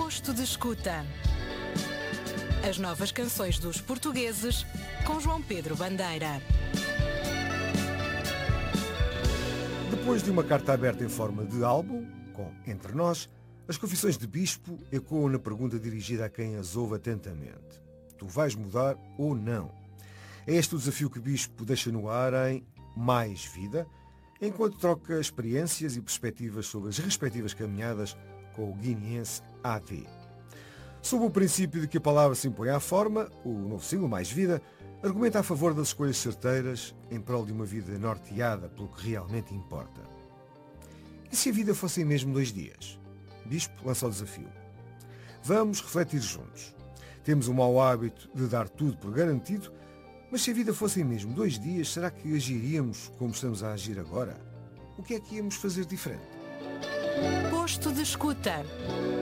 Posto de Escuta. As novas canções dos portugueses com João Pedro Bandeira. Depois de uma carta aberta em forma de álbum, com Entre Nós, as confissões de Bispo ecoam na pergunta dirigida a quem as ouve atentamente. Tu vais mudar ou não? É este o desafio que Bispo deixa no ar em Mais Vida, enquanto troca experiências e perspectivas sobre as respectivas caminhadas com o guineense AD. Sob o princípio de que a palavra se impõe à forma, o novo single Mais Vida argumenta a favor das escolhas certeiras em prol de uma vida norteada pelo que realmente importa. E se a vida fossem mesmo 2 dias? Bispo lança o desafio. Vamos refletir juntos. Temos o mau hábito de dar tudo por garantido, mas se a vida fossem mesmo 2 dias, será que agiríamos como estamos a agir agora? O que é que íamos fazer diferente? Posto de Escuta.